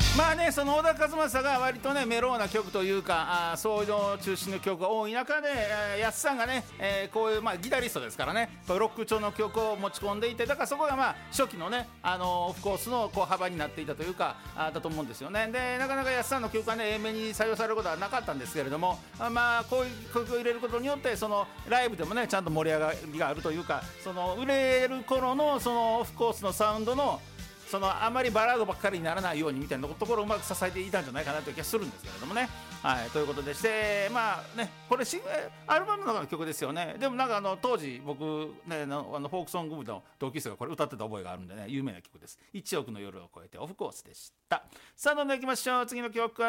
まあね、その小田和正が割とねメローな曲というか、そういうの中心の曲が多い中で、やすさんがね、こういう、まあ、ギタリストですからね、こういうロック調の曲を持ち込んでいて、だからそこがまあ初期のね、オフコースのこう幅になっていたというか、だと思うんですよね。でなかなかやすさんの曲がね A 面に採用されることはなかったんですけれども、まあこういう曲を入れることによってそのライブでもねちゃんと盛り上がりがあるというか、その売れる頃のそのオフコースのサウンドのそのあまりバラードばっかりにならないようにみたいなところをうまく支えていたんじゃないかなという気がするんですけれどもね。はい、ということでして、まあね、これアルバムの中の曲ですよね。でもなんか当時僕ね、フォークソング部の同級生がこれ歌ってた覚えがあるんでね、有名な曲です。1億の夜を越えてオフコースでした。さあどんどんいきましょう。次の曲は